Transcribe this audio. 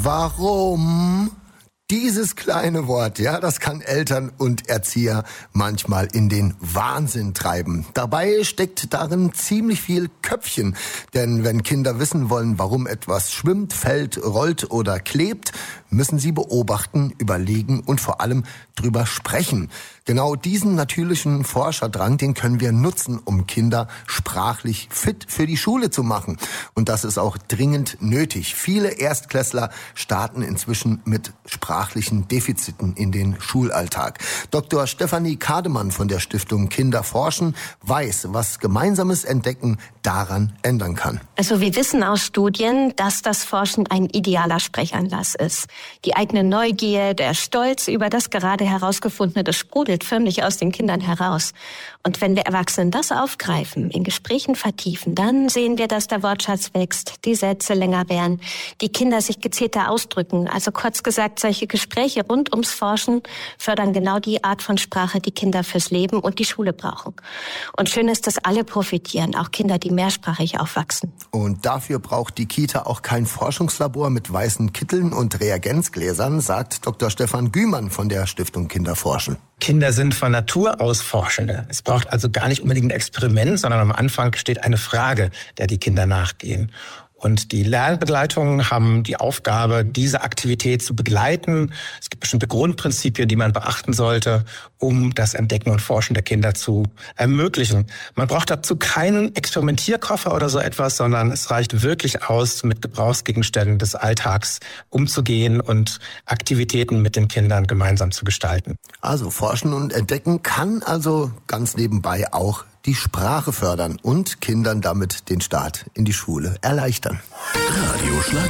Warum? Dieses kleine Wort, ja, das kann Eltern und Erzieher manchmal in den Wahnsinn treiben. Dabei steckt darin ziemlich viel Köpfchen. Denn wenn Kinder wissen wollen, warum etwas schwimmt, fällt, rollt oder klebt, müssen sie beobachten, überlegen und vor allem drüber sprechen. Genau diesen natürlichen Forscherdrang, den können wir nutzen, um Kinder sprachlich fit für die Schule zu machen. Und das ist auch dringend nötig. Viele Erstklässler starten inzwischen mit sprachlichen Defiziten in den Schulalltag. Dr. Stefanie Kademann von der Stiftung Kinder forschen weiß, was gemeinsames Entdecken daran ändern kann. Also wir wissen aus Studien, dass das Forschen ein idealer Sprechanlass ist. Die eigene Neugier, der Stolz über das gerade herausgefundene, das sprudelt förmlich aus den Kindern heraus. Und wenn wir Erwachsenen das aufgreifen, in Gesprächen vertiefen, dann sehen wir, dass der Wortschatz wächst, die Sätze länger werden, die Kinder sich gezielter ausdrücken. Also kurz gesagt, solche Gespräche rund ums Forschen fördern genau die Art von Sprache, die Kinder fürs Leben und die Schule brauchen. Und schön ist, dass alle profitieren, auch Kinder, die mehrsprachig aufwachsen. Und dafür braucht die Kita auch kein Forschungslabor mit weißen Kitteln und Reagenzgläsern, sagt Dr. Stefan Gümann von der Stiftung Kinder forschen. Kinder sind von Natur aus Forschende. Es braucht also gar nicht unbedingt ein Experiment, sondern am Anfang steht eine Frage, der die Kinder nachgehen. Und die Lernbegleitungen haben die Aufgabe, diese Aktivität zu begleiten. Es gibt bestimmte Grundprinzipien, die man beachten sollte, um das Entdecken und Forschen der Kinder zu ermöglichen. Man braucht dazu keinen Experimentierkoffer oder so etwas, sondern es reicht wirklich aus, mit Gebrauchsgegenständen des Alltags umzugehen und Aktivitäten mit den Kindern gemeinsam zu gestalten. Also Forschen und Entdecken kann also ganz nebenbei auch die Sprache fördern und Kindern damit den Start in die Schule erleichtern. Radio Schlager.